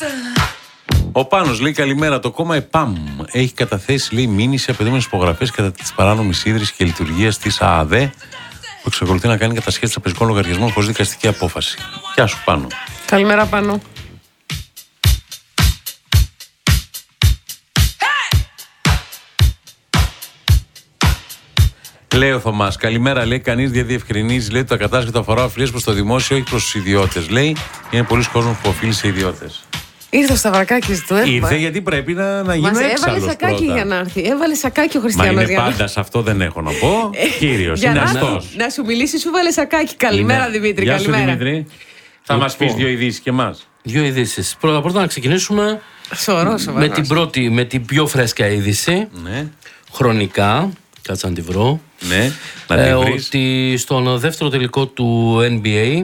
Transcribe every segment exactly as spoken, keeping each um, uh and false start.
Ο Πάνος λέει καλημέρα. Το κόμμα ΕΠΑΜ έχει καταθέσει, λέει, μήνυση απαιτούμενες υπογραφές κατά της παράνομης ίδρυσης και λειτουργίας της ΑΑΔΕ, που εξακολουθεί να κάνει κατασχέσεις τραπεζικών λογαριασμών χωρίς δικαστική απόφαση. Γεια σου, Πάνο. Καλημέρα, Πάνο. Λέει ο Θωμάς, καλημέρα. Λέει, κανείς δεν διευκρινίζει, λέει, ότι το κατάσχετο αφορά οφειλές προς το δημόσιο, όχι προς τους ιδιώτες. Λέει, είναι πολλοί κόσμος που οφείλει σε ιδιώτες. Ήρθε ο Σταυρακάκης του, έβαλε. Ήρθε γιατί πρέπει να, να γίνει έξαλλος. Έβαλε σακάκι πρώτα. για να έρθει. Έβαλε σακάκι ο Χριστιανός. Μα είναι για να... πάντα σε αυτό, δεν έχω να πω. Κύριος, είναι αστός. Να σου μιλήσει, σου βάλε σακάκι. Καλημέρα, είναι. Δημήτρη. Γεια καλημέρα. Σου, Δημήτρη. Θα λοιπόν, μας πεις δύο ειδήσεις και εμάς. Δύο ειδήσεις. Πρώτα πρώτα να ξεκινήσουμε Σωρό, με την πρώτη, με την πιο φρέσκα είδηση. Ναι. Χρονικά. Κάτσε να τη βρω. Ναι, να τη ε, βρεις. Ότι στον δεύτερο τελικό του N B A.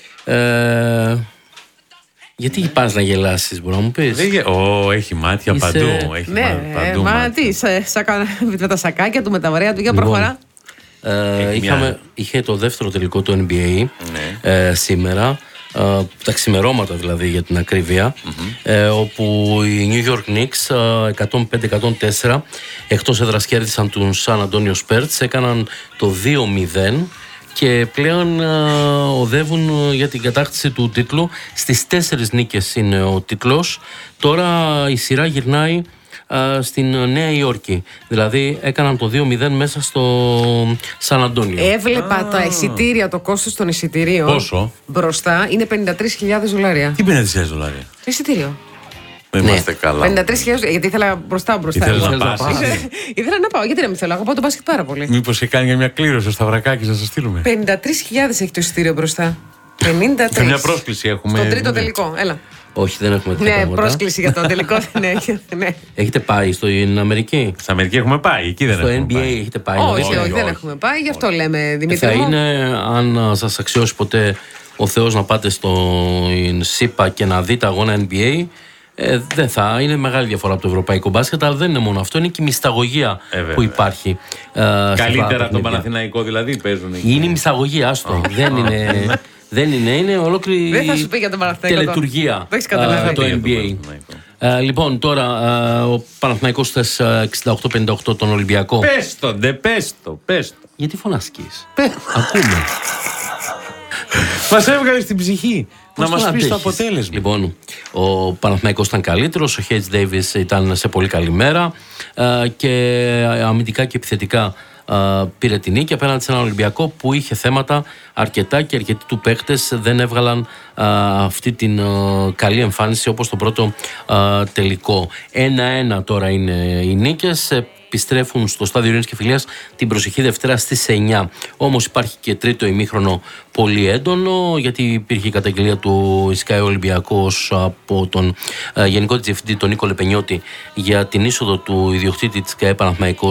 Ε, γιατί ναι. πας να γελάσεις, μπορεί να μου πεις. Ω, έχει μάτια Είσαι... παντού. Έχει ναι, παντού μα μάτια. τι, σα, σακα, με τα σακάκια του, με τα βαρέα του, για Λοιπόν, προχωρά. Ε, είχαμε, μια... Είχε το δεύτερο τελικό του N B A ναι. ε, σήμερα. Uh, τα ξημερώματα δηλαδή για την ακρίβεια, mm-hmm. ε, όπου οι New York Knicks uh, εκατόν πέντε εκατόν τέσσερα εκτός έδρας κέρδισαν τον San Antonio Spurs, έκαναν το δύο μηδέν και πλέον uh, οδεύουν για την κατάκτηση του τίτλου. Στις τέσσερις νίκες είναι ο τίτλος. Τώρα η σειρά γυρνάει Uh, στην Νέα Υόρκη. Δηλαδή έκαναν το δύο μηδέν μέσα στο Σαν Αντώνιο. Έβλεπα ah. τα εισιτήρια, το κόστος των εισιτηρίων. Πόσο? Μπροστά είναι πενήντα τρεις χιλιάδες δολάρια. Τι πενήντα τρεις χιλιάδες δολάρια? Εισιτήριο. Δεν ναι. είμαστε καλά. πενήντα τρεις χιλιάδες, γιατί ήθελα μπροστά μπροστά. Ήθελα να πας. Ήθελα να πάω, γιατί να μην θέλω. Αγαπάω το μπάσκετ πάρα πολύ. Μήπως έχει κάνει μια κλήρωση ο Σταυρακάκης να σας στείλουμε? πενήντα τρεις χιλιάδες έχει το εισιτήριο μπροστά. πενήντα τρεις. Και μια πρόσκληση έχουμε. Στον τρίτο τελικό, έλα. Όχι, δεν έχουμε τέτοια Ναι, πράγματα. πρόσκληση για το τελικό δεν έχει. Ναι. Έχετε πάει στην Αμερική? Στην Αμερική έχουμε πάει, εκεί δεν στο έχουμε N B A πάει. έχετε πάει? Όχι, όχι, όχι, δεν έχουμε πάει, γι' αυτό λέμε, Δημήτρη. Θα είναι, αν σας αξιώσει ποτέ ο Θεός, να πάτε στην ΣΥΠΑ και να δείτε αγώνα N B A, ε, δεν θα είναι μεγάλη διαφορά από το ευρωπαϊκό μπάσκετ, αλλά δεν είναι μόνο αυτό, είναι και η μυσταγωγία ε, που υπάρχει. Ε, Καλύτερα από τον Παναθηναϊκό δηλαδή παίζουν εκεί. Είναι η μυσταγωγία, άστο. δεν είναι... Δεν είναι, είναι ολόκληρη δεν θα σου πει για τον Παναθηναϊκό, τελετουργία το, το N B A. Uh, λοιπόν, τώρα uh, ο Παναθηναϊκός θες uh, εξήντα οκτώ πενήντα οκτώ τον Ολυμπιακό. Πες το, ντε, πες το, πες το. Γιατί φωνάσκεις? Ακούμε. Μας έβγαλε στην ψυχή. Πώς να μας πεις αντέχεις? το αποτέλεσμα. Λοιπόν, ο Παναθηναϊκός ήταν καλύτερος, ο Χέιτς Ντέιβις ήταν σε πολύ καλή μέρα uh, και αμυντικά και επιθετικά Uh, πήρε την νίκη απέναντι σε έναν Ολυμπιακό που είχε θέματα αρκετά και αρκετοί του παίκτες δεν έβγαλαν uh, αυτή την uh, καλή εμφάνιση όπως το πρώτο uh, τελικό. Ένα ένα τώρα είναι οι νίκες. Επιστρέφουν στο στάδιο Ειρήνης και Φιλίας την προσεχή Δευτέρα στις εννιά. Όμως υπάρχει και τρίτο ημίχρονο πολύ έντονο, γιατί υπήρχε η καταγγελία του Sky Ολυμπιακός από τον uh, Γενικό της Διευθυντή, τον Νίκο Λεπενιώτη, για την είσοδο του ιδιοκτήτη της Sky Παναθηναϊκός